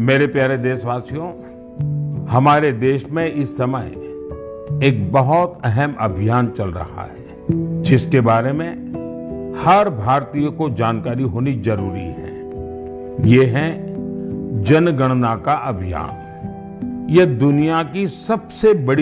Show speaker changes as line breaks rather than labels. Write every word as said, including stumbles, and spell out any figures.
मेरे प्यारे देशवासियों, हमारे देश में इस समय एक बहुत अहम अभियान चल रहा है जिसके बारे में हर भारतीय को जानकारी होनी जरूरी है। ये है जनगणना का अभियान। ये दुनिया की सबसे बड़ी